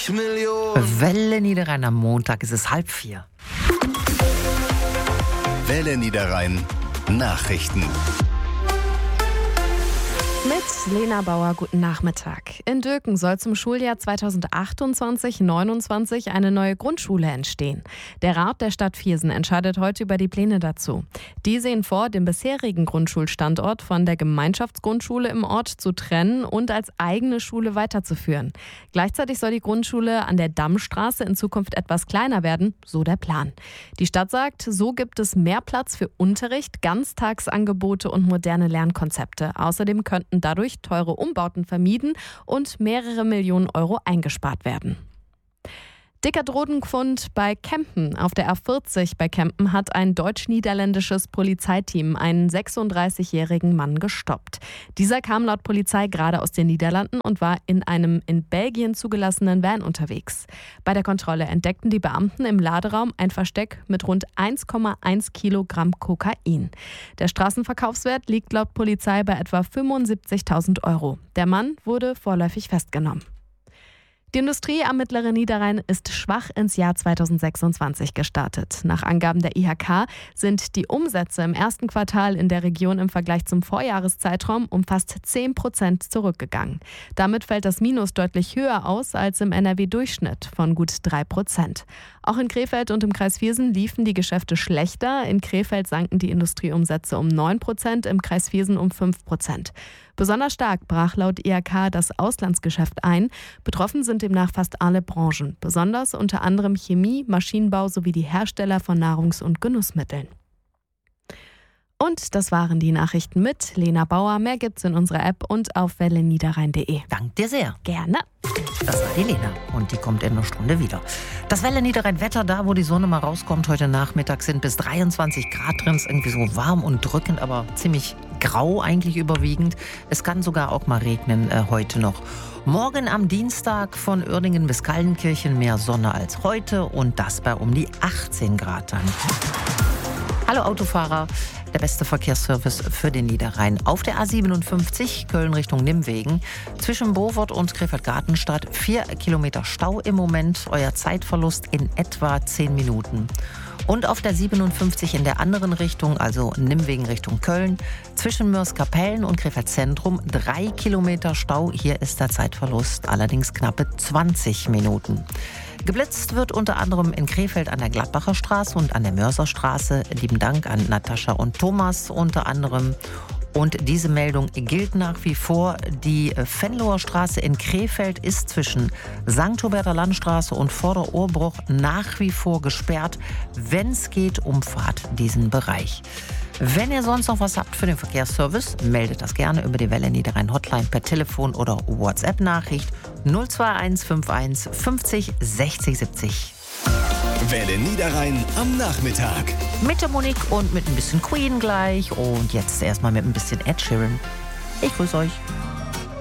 Millionen. Welle Niederrhein am Montag ist es 3:30. Welle Niederrhein Nachrichten. Mit Lena Bauer, guten Nachmittag. In Döken soll zum Schuljahr 2028/29 eine neue Grundschule entstehen. Der Rat der Stadt Viersen entscheidet heute über die Pläne dazu. Die sehen vor, den bisherigen Grundschulstandort von der Gemeinschaftsgrundschule im Ort zu trennen und als eigene Schule weiterzuführen. Gleichzeitig soll die Grundschule an der Dammstraße in Zukunft etwas kleiner werden, so der Plan. Die Stadt sagt, so gibt es mehr Platz für Unterricht, Ganztagsangebote und moderne Lernkonzepte. Außerdem könnten dadurch teure Umbauten vermieden und mehrere Millionen Euro eingespart werden. Dicker Drogenfund bei Kempen. Auf der A40 bei Kempen hat ein deutsch-niederländisches Polizeiteam einen 36-jährigen Mann gestoppt. Dieser kam laut Polizei gerade aus den Niederlanden und war in einem in Belgien zugelassenen Van unterwegs. Bei der Kontrolle entdeckten die Beamten im Laderaum ein Versteck mit rund 1,1 Kilogramm Kokain. Der Straßenverkaufswert liegt laut Polizei bei etwa 75.000 Euro. Der Mann wurde vorläufig festgenommen. Die Industrie am mittleren Niederrhein ist schwach ins Jahr 2026 gestartet. Nach Angaben der IHK sind die Umsätze im ersten Quartal in der Region im Vergleich zum Vorjahreszeitraum um fast 10% zurückgegangen. Damit fällt das Minus deutlich höher aus als im NRW-Durchschnitt von gut 3%. Auch in Krefeld und im Kreis Viersen liefen die Geschäfte schlechter. In Krefeld sanken die Industrieumsätze um 9%, im Kreis Viersen um 5%. Besonders stark brach laut IHK das Auslandsgeschäft ein. Betroffen sind demnach fast alle Branchen, besonders unter anderem Chemie, Maschinenbau sowie die Hersteller von Nahrungs- und Genussmitteln. Und das waren die Nachrichten mit Lena Bauer. Mehr gibt's in unserer App und auf welleniederrhein.de. Dank dir sehr. Gerne. Das war die Lena und die kommt in einer Stunde wieder. Das Welle Niederrhein Wetter, da wo die Sonne mal rauskommt heute Nachmittag, sind bis 23 Grad drin. Ist irgendwie so warm und drückend, aber ziemlich grau eigentlich überwiegend. Es kann sogar auch mal regnen heute noch. Morgen am Dienstag von Uerdingen bis Kaldenkirchen mehr Sonne als heute und das bei um die 18 Grad dann. Hallo Autofahrer. Der beste Verkehrsservice für den Niederrhein. Auf der A57 Köln Richtung Nimwegen zwischen Bovert und Krefeld-Gartenstadt 4 Kilometer Stau im Moment. Euer Zeitverlust in etwa 10 Minuten. Und auf der 57 in der anderen Richtung, also Nimwegen Richtung Köln, zwischen Mörs-Kapellen und Krefeld Zentrum 3 Kilometer Stau. Hier ist der Zeitverlust allerdings knappe 20 Minuten. Geblitzt wird unter anderem in Krefeld an der Gladbacher Straße und an der Mörserstraße. Lieben Dank an Natascha und Thomas unter anderem. Und diese Meldung gilt nach wie vor. Die Venloer Straße in Krefeld ist zwischen St. Huberter Landstraße und Vorderohrbruch nach wie vor gesperrt. Wenn es geht, umfahrt diesen Bereich. Wenn ihr sonst noch was habt für den Verkehrsservice, meldet das gerne über die Welle Niederrhein Hotline per Telefon oder WhatsApp-Nachricht 02151 50 60 70. Welle Niederrhein am Nachmittag. Mit der Monique und mit ein bisschen Queen gleich. Und jetzt erstmal mit ein bisschen Ed Sheeran. Ich grüße euch.